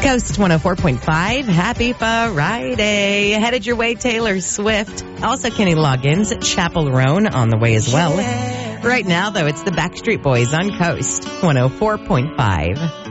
Coast 104.5. Happy Friday. Headed your way, Taylor Swift. Also, Kenny Loggins, Chapel Roan on the way as well. Right now, though, it's the Backstreet Boys on Coast 104.5.